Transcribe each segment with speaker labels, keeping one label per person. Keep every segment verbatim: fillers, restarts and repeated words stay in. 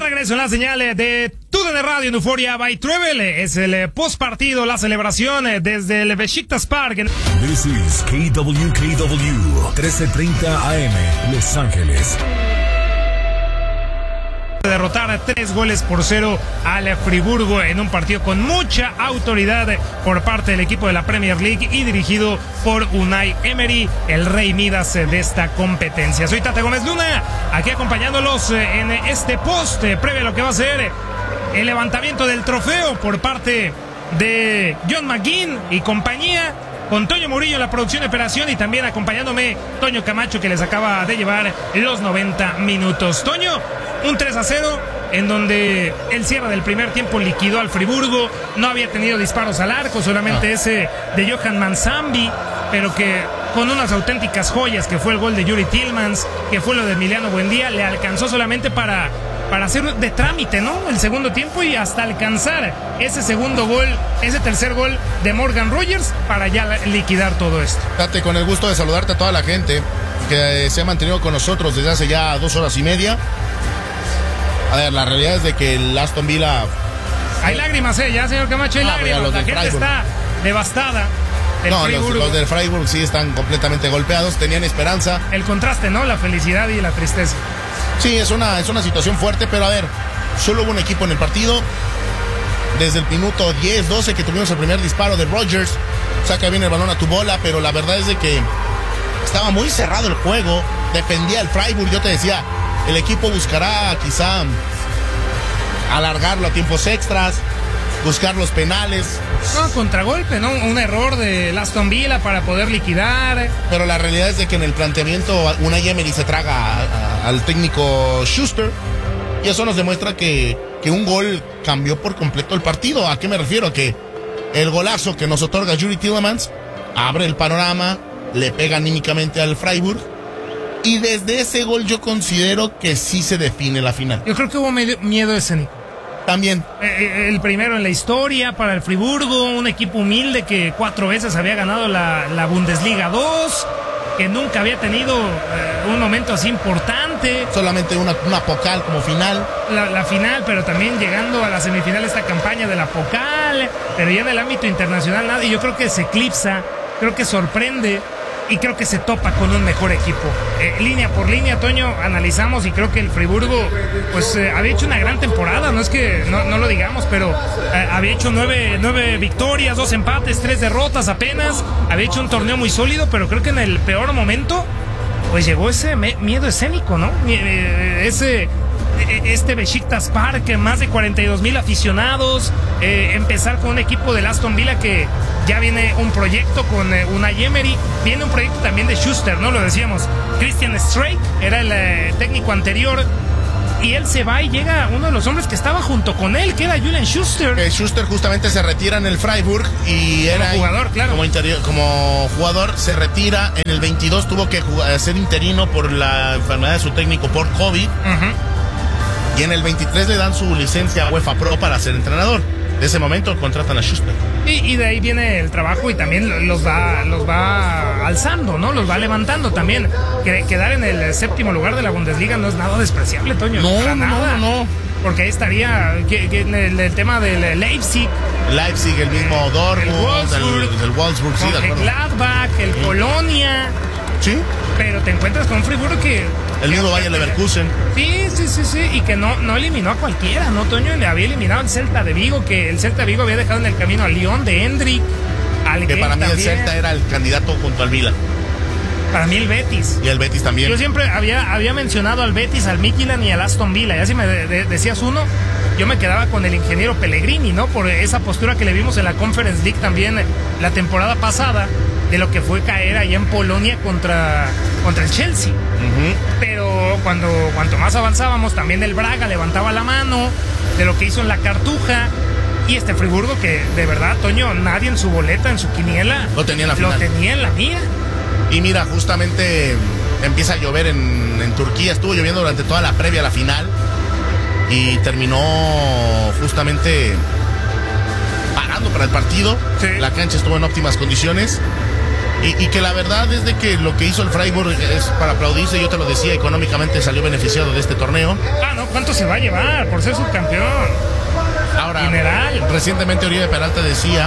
Speaker 1: regreso en la señal de T U D N Radio en Euphoria by Travel. Es el post partido, la celebración desde el Besiktas Park.
Speaker 2: This is K W K W trece treinta A M, Los Ángeles.
Speaker 1: Derrotar tres goles por cero al Friburgo en un partido con mucha autoridad por parte del equipo de la Premier League y dirigido por Unai Emery, el rey Midas de esta competencia. Soy Tata Gómez Luna, aquí acompañándolos en este post previo a lo que va a ser el levantamiento del trofeo por parte de John McGinn y compañía, con Toño Murillo en la producción de operación y también acompañándome Toño Camacho, que les acaba de llevar los noventa minutos. Toño, un tres a cero en donde el cierre del primer tiempo liquidó al Friburgo. No había tenido disparos al arco, solamente ah. ese de Johan Manzambi, pero que con unas auténticas joyas, que fue el gol de Yuri Tillmans, que fue lo de Emiliano Buendía, le alcanzó solamente para, para hacer de trámite, ¿no? El segundo tiempo y hasta alcanzar ese segundo gol, ese tercer gol de Morgan Rogers para ya liquidar todo esto.
Speaker 3: Date, con el gusto de saludarte a toda la gente que se ha mantenido con nosotros desde hace ya dos horas y media. A ver, la realidad es de que el Aston Villa...
Speaker 1: Hay lágrimas, ¿eh? Ya, señor Camacho, hay ah, lágrimas. La gente Freiburg. Está devastada.
Speaker 3: No, los, los del Freiburg sí están completamente golpeados, tenían esperanza.
Speaker 1: El contraste, ¿no? La felicidad y la tristeza.
Speaker 3: Sí, es una, es una situación fuerte, pero a ver, solo hubo un equipo en el partido. Desde el minuto diez, doce que tuvimos el primer disparo de Rogers, saca bien el balón a tu bola, pero la verdad es de que estaba muy cerrado el juego, dependía el Freiburg. Yo te decía, el equipo buscará quizá alargarlo a tiempos extras, buscar los penales.
Speaker 1: No, contragolpe, ¿no? Un error de Aston Villa para poder liquidar.
Speaker 3: Pero la realidad es de que en el planteamiento Unai Emery se traga a, a, al técnico Schuster. Y eso nos demuestra que, que un gol cambió por completo el partido. ¿A qué me refiero? A que el golazo que nos otorga Yuri Tillmans abre el panorama, le pega anímicamente al Freiburg. Y desde ese gol yo considero que sí se define la final.
Speaker 1: Yo creo que hubo medio, miedo escénico.
Speaker 3: También.
Speaker 1: Eh, el primero en la historia para el Friburgo, un equipo humilde que cuatro veces había ganado la, la Bundesliga dos, que nunca había tenido eh, un momento así importante.
Speaker 3: Solamente una, una Pokal como final.
Speaker 1: La, la final, pero también llegando a la semifinal esta campaña de la Pokal, pero ya en el ámbito internacional nada. Y yo creo que se eclipsa, creo que sorprende. Y creo que se topa con un mejor equipo. Eh, línea por línea, Toño, analizamos y creo que el Friburgo pues eh, había hecho una gran temporada, no es que no, no lo digamos, pero eh, había hecho nueve, nueve victorias, dos empates, tres derrotas apenas. Había hecho un torneo muy sólido, pero creo que en el peor momento pues llegó ese me- miedo escénico, ¿no? Eh, ese... Este Besiktas Park, más de cuarenta y dos mil aficionados, eh, empezar con un equipo del Aston Villa que ya viene un proyecto con eh, Unai Emery, viene un proyecto también de Schuster, ¿no? Lo decíamos, Christian Streich era el eh, técnico anterior y él se va y llega uno de los hombres que estaba junto con él, que era Julian Schuster.
Speaker 3: Eh, Schuster justamente se retira en el Freiburg y era
Speaker 1: como jugador, claro.
Speaker 3: Como, interior, como jugador se retira, en el veintidós tuvo que jugar, ser interino por la enfermedad de su técnico por COVID. Uh-huh. Y en el veintitrés le dan su licencia a UEFA Pro para ser entrenador. De ese momento contratan a Schuster.
Speaker 1: Y, y de ahí viene el trabajo y también los va, los va alzando, ¿no? Los va levantando también. Que, quedar en el séptimo lugar de la Bundesliga no es nada despreciable, Toño.
Speaker 3: No,
Speaker 1: para
Speaker 3: no,
Speaker 1: nada.
Speaker 3: no, no.
Speaker 1: Porque ahí estaría que, que el, el tema del Leipzig.
Speaker 3: Leipzig, el mismo Dortmund,
Speaker 1: el Wolfsburg,
Speaker 3: el, el Wolfsburg, sí,
Speaker 1: el Gladbach, el sí. Colonia.
Speaker 3: Sí.
Speaker 1: Pero te encuentras con un Friburgo que...
Speaker 3: El mismo Bayer Leverkusen.
Speaker 1: Sí, sí, sí, sí. Y que no, no eliminó a cualquiera, ¿no, Toño? Le había eliminado al Celta de Vigo, que el Celta de Vigo había dejado en el camino al Lyon de Hendrik. Al
Speaker 3: que para mí también. El Celta era el candidato junto al Milan.
Speaker 1: Para mí el Betis.
Speaker 3: Y el Betis también.
Speaker 1: Yo siempre había, había mencionado al Betis, al Midtjylland y al Aston Villa. Ya si me de, de, decías uno, yo me quedaba con el ingeniero Pellegrini, ¿no? Por esa postura que le vimos en la Conference League también la temporada pasada, de lo que fue caer allá en Polonia contra, contra el Chelsea. Uh-huh. Pero cuando cuanto más avanzábamos, también el Braga levantaba la mano, de lo que hizo en la Cartuja. Y este Friburgo que, de verdad, Toño, nadie en su boleta, en su quiniela,
Speaker 3: lo tenía en la final.
Speaker 1: Lo tenía en la mía.
Speaker 3: Y mira, justamente empieza a llover en, en Turquía. Estuvo lloviendo durante toda la previa a la final. Y terminó justamente parando para el partido. Sí. La cancha estuvo en óptimas condiciones. Y, y que la verdad es de que lo que hizo el Freiburg es para aplaudirse, yo te lo decía, económicamente salió beneficiado de este torneo.
Speaker 1: Ah, no, ¿cuánto se va a llevar por ser subcampeón?
Speaker 3: Ahora,
Speaker 1: General.
Speaker 3: Recientemente Oribe Peralta decía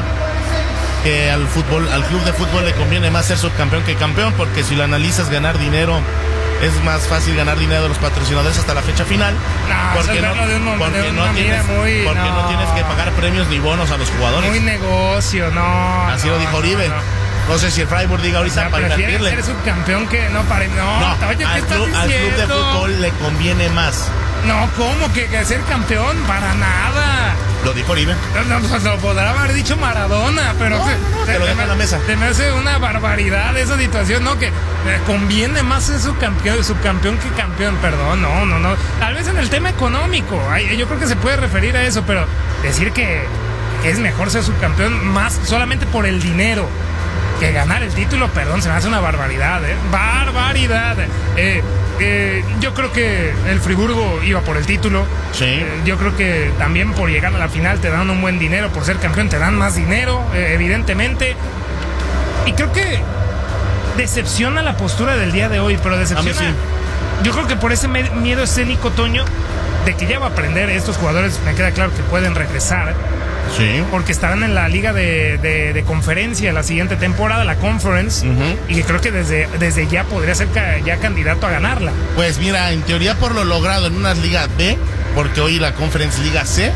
Speaker 3: que al fútbol, al club de fútbol le conviene más ser subcampeón que campeón, porque si lo analizas, ganar dinero es más fácil ganar dinero de los patrocinadores hasta la fecha final.
Speaker 1: No,
Speaker 3: porque no,
Speaker 1: de un,
Speaker 3: porque
Speaker 1: de
Speaker 3: no tienes,
Speaker 1: muy,
Speaker 3: porque
Speaker 1: no.
Speaker 3: no tienes que pagar premios ni bonos a los jugadores.
Speaker 1: Muy negocio, no.
Speaker 3: Así
Speaker 1: no,
Speaker 3: lo dijo Oribe.
Speaker 1: No, no.
Speaker 3: No sé si el Freiburg diga ahorita, o sea,
Speaker 1: para
Speaker 3: prefiere
Speaker 1: ser subcampeón que no para no,
Speaker 3: no
Speaker 1: oye, ¿qué
Speaker 3: al,
Speaker 1: estás
Speaker 3: club, al club de fútbol le conviene más.
Speaker 1: No, ¿cómo que, que ser campeón? Para nada.
Speaker 3: Lo dijo Oribe.
Speaker 1: No, no, lo podrá haber dicho Maradona, pero
Speaker 3: no,
Speaker 1: que,
Speaker 3: no, no, te, te lo dejo en la mesa.
Speaker 1: Te me hace una barbaridad esa situación, ¿no? Que eh, conviene más ser subcampeón, subcampeón que campeón, perdón, no, no, no. Tal vez en el tema económico, ay, yo creo que se puede referir a eso, pero decir que, que es mejor ser subcampeón más solamente por el dinero que ganar el título, perdón, se me hace una barbaridad, ¿eh? Barbaridad. Eh, eh, yo creo que el Friburgo iba por el título.
Speaker 3: Sí.
Speaker 1: Eh, yo creo que también por llegar a la final te dan un buen dinero, por ser campeón te dan más dinero, eh, evidentemente. Y creo que decepciona la postura del día de hoy, pero decepciona.
Speaker 3: Sí.
Speaker 1: Yo creo que por ese me- miedo escénico, Toño, de que ya va a aprender estos jugadores, me queda claro que pueden regresar.
Speaker 3: Sí.
Speaker 1: Porque estarán en la liga de, de, de conferencia la siguiente temporada, la Conference,
Speaker 3: uh-huh.
Speaker 1: y que creo que desde, desde ya podría ser ca- ya candidato a ganarla.
Speaker 3: Pues mira, en teoría por lo logrado en unas ligas B, porque hoy la Conference Liga C,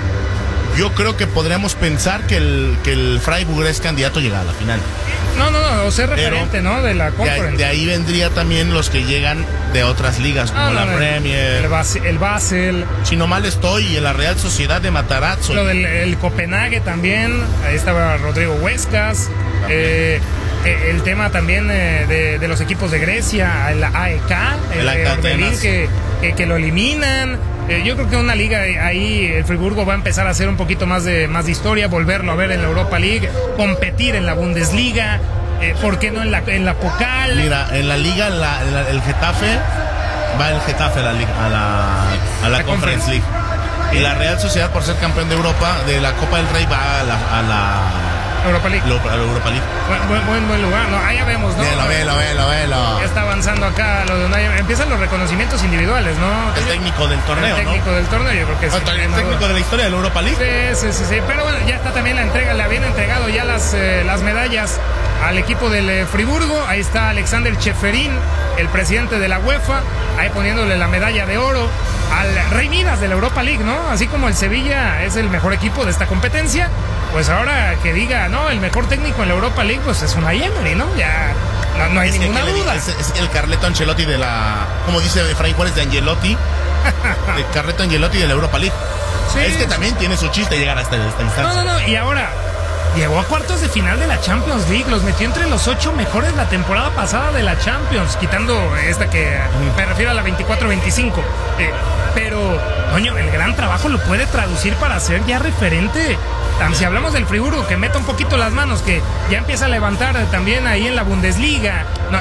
Speaker 3: yo creo que podríamos pensar que el, que el Freiburg es candidato a llegar a la final.
Speaker 1: No, no, no, o ser referente,
Speaker 3: Pero
Speaker 1: ¿no? De la
Speaker 3: De,
Speaker 1: Conference.
Speaker 3: de ahí vendría también los que llegan de otras ligas, como
Speaker 1: Ah, no,
Speaker 3: la
Speaker 1: no,
Speaker 3: Premier.
Speaker 1: El, Bas- el Basel,
Speaker 3: Si no mal estoy, en la Real Sociedad de Matarazzo.
Speaker 1: lo del el Copenhague también, ahí estaba Rodrigo Huescas. Eh, eh, el tema también eh, de, de los equipos de Grecia, el A E K, el,
Speaker 3: El A E K
Speaker 1: eh, Orbelín,
Speaker 3: Atenas.
Speaker 1: que, que, que lo eliminan. Eh, yo creo que una liga ahí, el Friburgo va a empezar a hacer un poquito más de, más de historia, volverlo a ver en la Europa League, competir en la Bundesliga, eh, ¿por qué no en la, en la Pokal?
Speaker 3: Mira, en la liga, la, la- el Getafe, va el Getafe a la, liga- a la, a la
Speaker 1: La
Speaker 3: Conference
Speaker 1: Conference.
Speaker 3: League. Y la Real Sociedad, por ser campeón de Europa, de la Copa del Rey, va a la, a la,
Speaker 1: Europa League.
Speaker 3: lo- a la Europa League.
Speaker 1: Buen, buen, buen, buen lugar, ¿no? Ahí ya vemos, ¿no?
Speaker 3: Velo, velo, velo, velo.
Speaker 1: Ya está avanzando acá lo de Unai. Empiezan los reconocimientos individuales, ¿no?
Speaker 3: El técnico del torneo,
Speaker 1: el técnico
Speaker 3: ¿no?
Speaker 1: del torneo, yo creo que es
Speaker 3: Ah, El técnico de la historia de la Europa League.
Speaker 1: Sí, sí, sí, sí. Pero bueno, ya está también la entrega, le habían entregado ya las, eh, las medallas al equipo del eh, Friburgo. Ahí está Alexander Cheferín, el presidente de la UEFA, ahí poniéndole la medalla de oro al Rey Midas de la Europa League, ¿no? Así como el Sevilla es el mejor equipo de esta competencia, pues ahora que diga, no, el mejor técnico en la Europa League, pues es Unai Emery, ¿no? Ya no, no hay
Speaker 3: Es que,
Speaker 1: ninguna
Speaker 3: ¿qué le
Speaker 1: duda.
Speaker 3: digo? Es, es el Carleto Ancelotti de la, como dice Efraín Juárez, de Angelotti, el Carleto Angelotti de la Europa League.
Speaker 1: Sí.
Speaker 3: Es que también tiene su chiste llegar hasta esta instancia.
Speaker 1: No, no, no, y ahora llegó a cuartos de final de la Champions League, los metió entre los ocho mejores la temporada pasada de la Champions, quitando esta que me refiero a la veinticuatro veinticinco. Eh, pero, coño, el gran trabajo lo puede traducir para ser ya referente. Tam- Si hablamos del Friburgo, que meta un poquito las manos, que ya empieza a levantar también ahí en la Bundesliga. No,